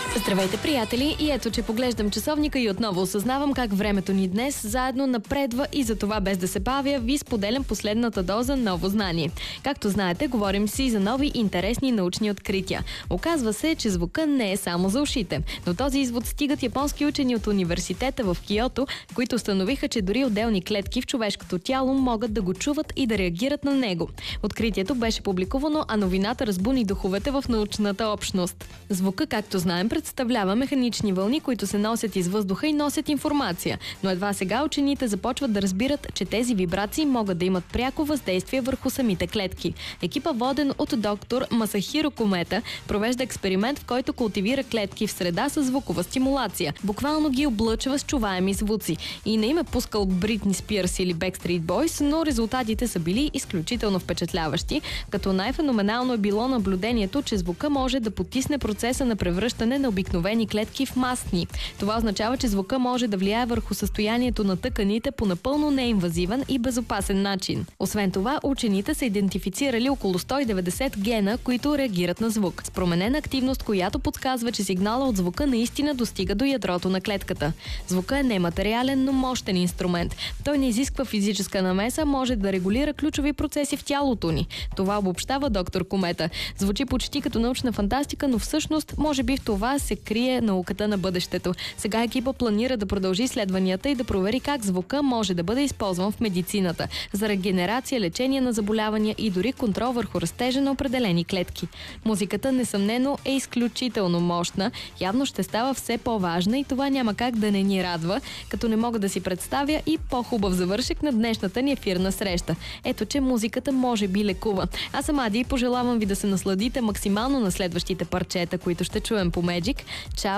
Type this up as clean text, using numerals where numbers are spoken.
Здравейте, приятели! И ето, че поглеждам часовника и отново осъзнавам как времето ни днес заедно напредва и за това, без да се бавя, ви споделям последната доза ново знание. Както знаете, говорим си за нови интересни научни открития. Оказва се, че звука не е само за ушите. Но този извод стигат японски учени от университета в Киото, които установиха, че дори отделни клетки в човешкото тяло могат да го чуват и да реагират на него. Откритието беше публикувано, а новината разбуни духовете в научната общност. Звука, както знаем, представлява механични вълни, които се носят из въздуха и носят информация. Но едва сега учените започват да разбират, че тези вибрации могат да имат пряко въздействие върху самите клетки. Екипа, воден от доктор Масахиро Комета, провежда експеримент, в който култивира клетки в среда с звукова стимулация. Буквално ги облъчва с чуваеми звуци. И не им е пускал Бритни Спирс или Backstreet Boys, но резултатите са били изключително впечатляващи, като най-феноменално е било наблюдението, че звука може да потисне процеса на превръщане на обикновени клетки в мастни. Това означава, че звука може да влияе върху състоянието на тъканите по напълно неинвазивен и безопасен начин. Освен това, учените са идентифицирали около 190 гена, които реагират на звук, с променена активност, която подсказва, че сигнала от звука наистина достига до ядрото на клетката. Звука е нематериален, но мощен инструмент. Той не изисква физическа намеса, може да регулира ключови процеси в тялото ни. Това обобщава доктор Комета. Звучи почти като научна фантастика, но всъщност може би в това се крие науката на бъдещето. Сега екипа планира да продължи изследванията и да провери как звука може да бъде използван в медицината за регенерация, лечение на заболявания и дори контрол върху растежа на определени клетки. Музиката несъмнено е изключително мощна, явно ще става все по-важна и това няма как да не ни радва, като не мога да си представя и по-хубав завършек на днешната ни ефирна среща. Ето, че музиката може би лекува. Аз съм Ади и пожелавам ви да се насладите максимално на следващите парчета, които ще чуем по Magic. Чао!